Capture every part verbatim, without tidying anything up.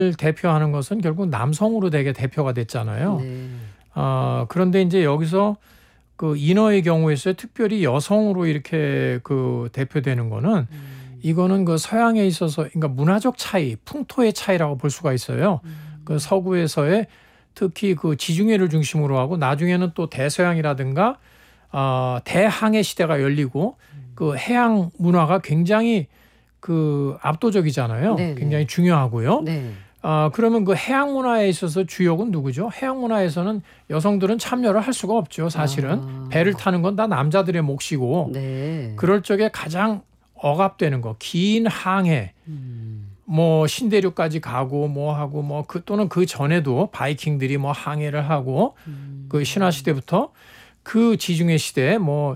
대표하는 것은 결국 남성으로 되게 대표가 됐잖아요. 네. 어, 그런데 이제 여기서 그 인어의 경우에서 특별히 여성으로 이렇게 그 대표되는 거는 음. 이거는 그 서양에 있어서 그러니까 문화적 차이, 풍토의 차이라고 볼 수가 있어요. 음. 그 서구에서의 특히 그 지중해를 중심으로 하고 나중에는 또 대서양이라든가 어, 대항해 시대가 열리고 그 해양 문화가 굉장히 그 압도적이잖아요. 네네. 굉장히 중요하고요. 네. 아, 그러면 그 해양 문화에 있어서 주역은 누구죠? 해양 문화에서는 여성들은 참여를 할 수가 없죠. 사실은 아. 배를 타는 건 다 남자들의 몫이고 네. 그럴 적에 가장 억압되는 거, 긴 항해, 음. 뭐 신대륙까지 가고 뭐 하고 뭐 그 또는 그 전에도 바이킹들이 뭐 항해를 하고 음. 그 신화 시대부터 그 지중해 시대 뭐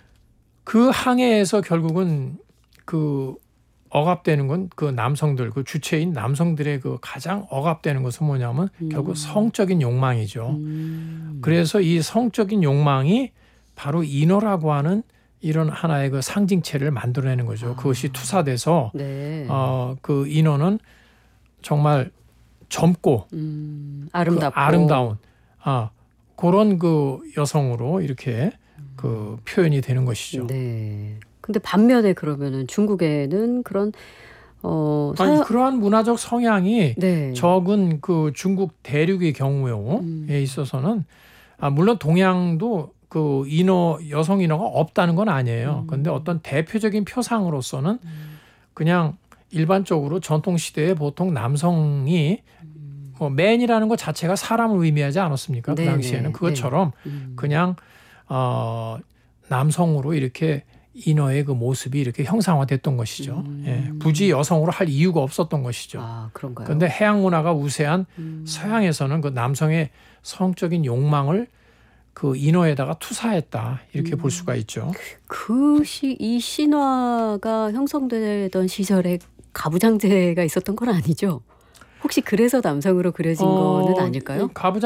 그 항해에서 결국은 그 억압되는 건 그 남성들, 그 주체인 남성들의 그 가장 억압되는 것은 뭐냐면 음. 결국 성적인 욕망이죠. 음. 그래서 이 성적인 욕망이 바로 인어라고 하는 이런 하나의 그 상징체를 만들어내는 거죠. 아. 그것이 투사돼서 네. 어, 그 인어는 정말 젊고 음. 그 아름답고 아름다운 아, 그런 그 여성으로 이렇게 그 표현이 되는 것이죠. 네. 근데 반면에 그러면은 중국에는 그런 어 아니, 서양 그러한 문화적 성향이 네. 적은 그 중국 대륙의 경우에 음. 있어서는 아, 물론 동양도 그 인어 여성 인어가 없다는 건 아니에요. 음. 그런데 어떤 대표적인 표상으로서는 음. 그냥 일반적으로 전통 시대에 보통 남성이 음. 뭐 맨이라는 것 자체가 사람을 의미하지 않았습니까? 그 네네. 당시에는 그것처럼 음. 그냥 어, 남성으로 이렇게 인어의 그 모습이 이렇게 형상화됐던 것이죠. 음. 예, 굳이 여성으로 할 이유가 없었던 것이죠. 아, 그런가요? 그런데 해양 문화가 우세한 음. 서양에서는 그 남성의 성적인 욕망을 그 인어에다가 투사했다 이렇게 음. 볼 수가 있죠. 그 시, 이 신화가 형성되던 시절에 가부장제가 있었던 건 아니죠? 혹시 그래서 남성으로 그려진 거는 아닐까요?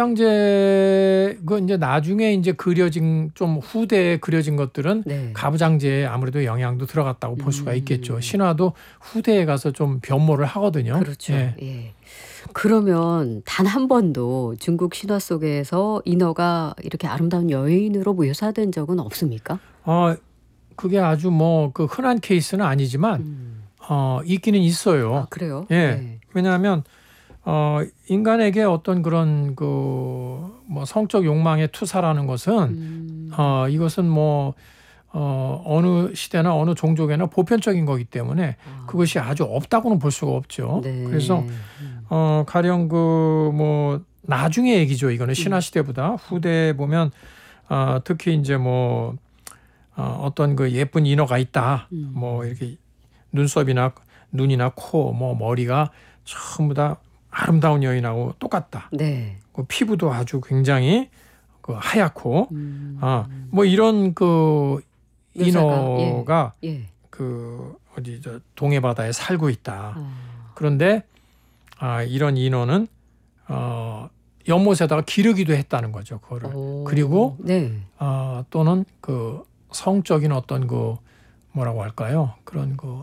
가부장제 그 이제 나중에 이제 그려진 좀 후대에 그려진 것들은 네. 가부장제에 아무래도 영향도 들어갔다고 볼 수가 음. 있겠죠. 신화도 후대에 가서 좀 변모를 하거든요. 그렇죠. 예. 예. 그러면 단 한 번도 중국 신화 속에서 인어가 이렇게 아름다운 여인으로 묘사된 적은 없습니까? 어, 그게 아주 뭐 그 흔한 케이스는 아니지만 음. 어, 있기는 있어요. 아, 그래요? 예. 네. 왜냐하면 어, 인간에게 어떤 그런 그 뭐 성적 욕망의 투사라는 것은 음. 어, 이것은 뭐 어, 어느 시대나 어느 종족에나 보편적인 거기 때문에 아. 그것이 아주 없다고는 볼 수가 없죠. 네. 그래서 음. 어, 가령 그 뭐 나중에 얘기죠. 이거는 신화 음. 시대보다 후대에 보면 어, 특히 이제 뭐 어, 어떤 그 예쁜 인어가 있다. 음. 뭐 이렇게 눈썹이나 눈이나 코, 뭐 머리가 전부 다 아름다운 여인하고 똑같다. 네. 그 피부도 아주 굉장히 그 하얗고, 음. 아, 뭐 이런 그 묘사가, 인어가 예. 예. 그 어디 저 동해 바다에 살고 있다. 아. 그런데 아, 이런 인어는 어, 연못에다가 기르기도 했다는 거죠. 그거를. 오. 그리고 네. 어, 또는 그 성적인 어떤 그 뭐라고 할까요? 그런 그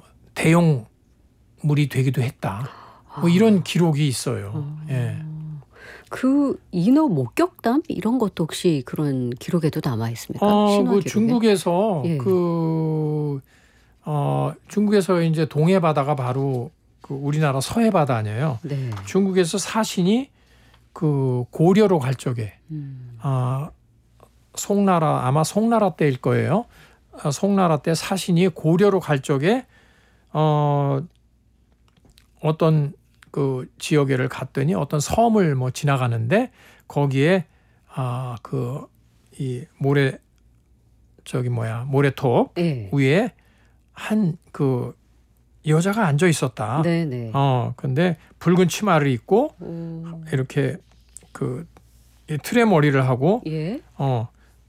대용물이 되기도 했다. 뭐 이런 기록이 있어요. 어. 예. 그 인어 목격담 이런 것도 혹시 그런 기록에도 남아 있습니까? 어, 신화 그 기록에? 중국에서 예. 그 어, 중국에서 이제 동해 바다가 바로 그 우리나라 서해 바다 아니에요. 네. 중국에서 사신이 그 고려로 갈 적에 음. 아, 송나라 아마 송나라 때일 거예요. 아, 송나라 때 사신이 고려로 갈 적에 어, 어떤 그 지역에를 갔더니 어떤 섬을 뭐 지나가는데 거기에 아, 그 이 모래 저기 뭐야 모래톱 예. 위에 한 그 여자가 앉아 있었다. 네네. 어, 근데 붉은 치마를 입고 오. 이렇게 그 이 틀에 머리를 하고 예. 어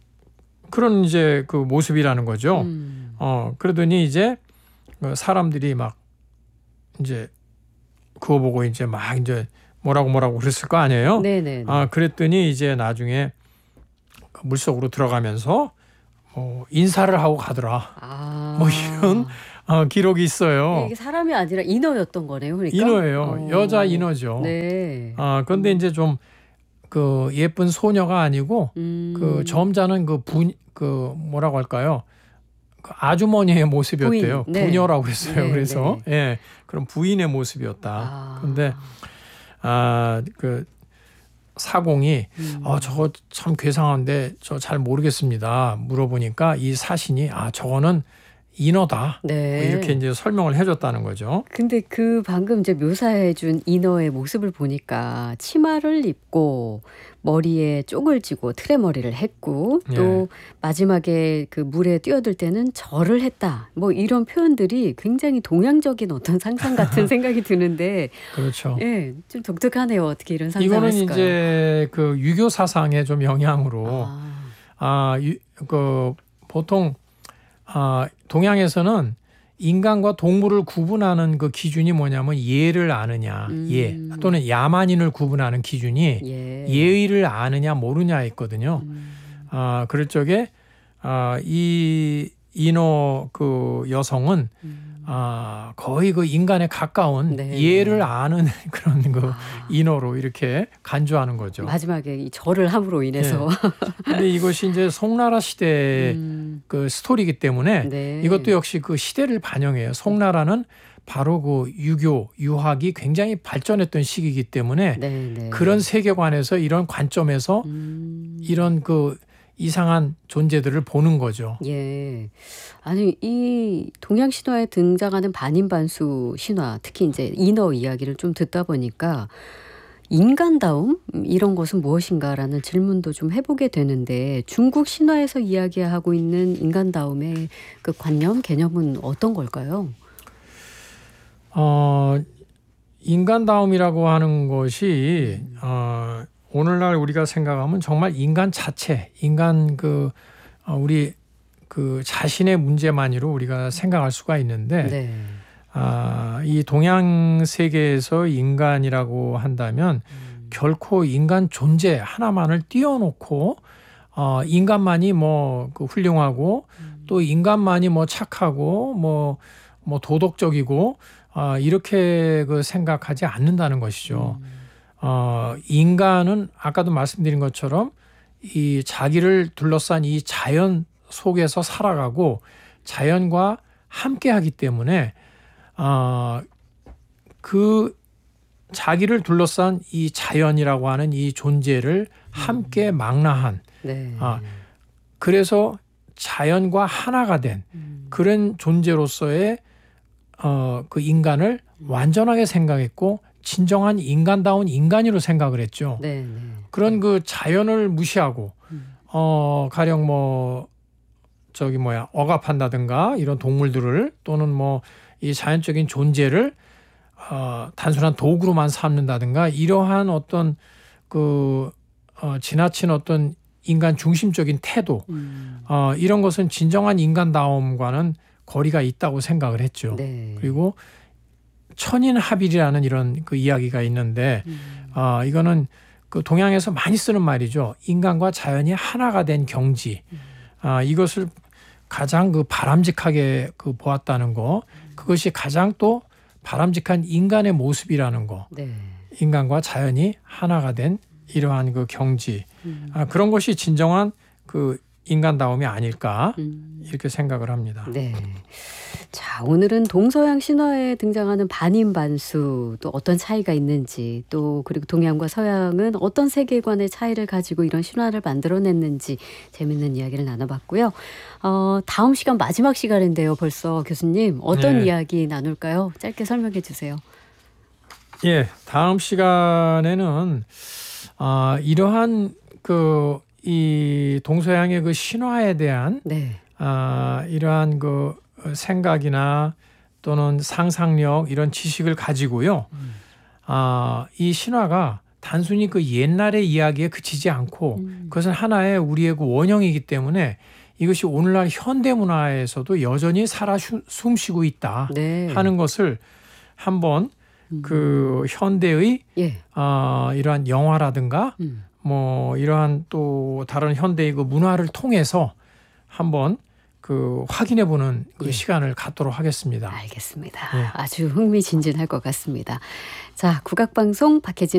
그런 이제 그 모습이라는 거죠. 음. 어 그러더니 이제 그 사람들이 막 이제 그거 보고 이제 막 이제 뭐라고 뭐라고 그랬을 거 아니에요. 네네. 아 그랬더니 이제 나중에 그 물속으로 들어가면서 뭐 인사를 하고 가더라. 아. 뭐 이런 어, 기록이 있어요. 이게 사람이 아니라 인어였던 거네요. 그러니까. 인어예요. 어. 여자 인어죠. 네. 아, 그런데 이제 좀 그 예쁜 소녀가 아니고 음. 그 점잖은 그 부, 그 뭐라고 할까요? 그 아주머니의 모습이었대요. 부인. 네. 부녀라고 했어요. 네, 그래서 네. 예, 그런 부인의 모습이었다. 아. 근데 아, 그 사공이 음. 어, 저거 참 괴상한데 저 잘 모르겠습니다. 물어보니까 이 사신이 아, 저거는 인어다. 네. 뭐 이렇게 이제 설명을 해줬다는 거죠. 근데 그 방금 이제 묘사해준 인어의 모습을 보니까 치마를 입고 머리에 쪽을 쥐고 트레머리를 했고 또 예. 마지막에 그 물에 뛰어들 때는 절을 했다. 뭐 이런 표현들이 굉장히 동양적인 어떤 상상 같은 생각이 드는데 그렇죠. 예, 좀 독특하네요. 어떻게 이런 상상을 이거는 했을까요? 이제 그 유교 사상의 좀 영향으로 아, 아, 유, 그 보통 아, 동양에서는 인간과 동물을 구분하는 그 기준이 뭐냐면 예를 아느냐, 음. 예 또는 야만인을 구분하는 기준이 예. 예의를 아느냐 모르냐였거든요. 음. 아, 그럴 적에 아, 이 인어 그 여성은 음. 아, 거의 그 인간에 가까운 네, 예를 네. 아는 그런 그 아. 인어로 이렇게 간주하는 거죠. 마지막에 이 절을 함으로 인해서 근데 이것이 이제 송나라 시대의 음. 그 스토리이기 때문에 네. 이것도 역시 그 시대를 반영해요. 송나라는 바로 그 유교, 유학이 굉장히 발전했던 시기이기 때문에 네, 네. 그런 세계관에서 이런 관점에서 음. 이런 그 이상한 존재들을 보는 거죠. 예. 아니 이 동양 신화에 등장하는 반인반수 신화, 특히 이제 인어 이야기를 좀 듣다 보니까 인간다움 이런 것은 무엇인가라는 질문도 좀 해보게 되는데 중국 신화에서 이야기하고 있는 인간다움의 그 관념, 개념은 어떤 걸까요? 어, 인간다움이라고 하는 것이 어, 오늘날 우리가 생각하면 정말 인간 자체, 인간 그 어, 우리 그 자신의 문제만으로 우리가 생각할 수가 있는데 네. 아, 이 동양 세계에서 인간이라고 한다면 음. 결코 인간 존재 하나만을 띄워놓고 어, 인간만이 뭐 그 훌륭하고 음. 또 인간만이 뭐 착하고 뭐, 뭐 도덕적이고 어, 이렇게 그 생각하지 않는다는 것이죠. 음. 어, 인간은 아까도 말씀드린 것처럼 이 자기를 둘러싼 이 자연 속에서 살아가고 자연과 함께하기 때문에 어, 그 자기를 둘러싼 이 자연이라고 하는 이 존재를 함께 망라한 네. 아, 그래서 자연과 하나가 된 음. 그런 존재로서의 어, 그 인간을 완전하게 생각했고 진정한 인간다운 인간으로 생각을 했죠. 네, 네. 그런 그 자연을 무시하고 음. 어, 가령 뭐 저기 뭐야 억압한다든가 이런 동물들을 또는 뭐 이 자연적인 존재를 어, 단순한 도구로만 삼는다든가 이러한 어떤 그 어, 지나친 어떤 인간 중심적인 태도 음. 어, 이런 것은 진정한 인간다움과는 거리가 있다고 생각을 했죠. 네. 그리고 천인합일이라는 이런 그 이야기가 있는데 음. 어, 이거는 그 동양에서 많이 쓰는 말이죠. 인간과 자연이 하나가 된 경지. 아, 이것을 가장 그 바람직하게 그 보았다는 거. 그것이 가장 또 바람직한 인간의 모습이라는 거. 네. 인간과 자연이 하나가 된 이러한 그 경지. 음. 아, 그런 것이 진정한 그 인간다움이 아닐까 음. 이렇게 생각을 합니다. 네. 자, 오늘은 동서양 신화에 등장하는 반인반수 또 어떤 차이가 있는지 또 그리고 동양과 서양은 어떤 세계관의 차이를 가지고 이런 신화를 만들어냈는지 재밌는 이야기를 나눠봤고요. 어, 다음 시간 마지막 시간인데요. 벌써 교수님 어떤 네. 이야기 나눌까요? 짧게 설명해 주세요. 예, 다음 시간에는 아, 이러한 그 이 동서양의 그 신화에 대한 네. 아, 이러한 그 생각이나 또는 상상력 이런 지식을 가지고요. 음. 아, 이 신화가 단순히 그 옛날의 이야기에 그치지 않고 음. 그것은 하나의 우리의 그 원형이기 때문에 이것이 오늘날 현대 문화에서도 여전히 살아 쉬- 숨쉬고 있다 네. 하는 것을 한번 그 현대의 예. 아, 이러한 영화라든가 음. 뭐 이러한 또 다른 현대의 그 문화를 통해서 한번 그 그 확인해 보는 그 예. 시간을 갖도록 하겠습니다. 알겠습니다. 예. 아주 흥미진진할 것 같습니다. 자, 국악방송 박혜진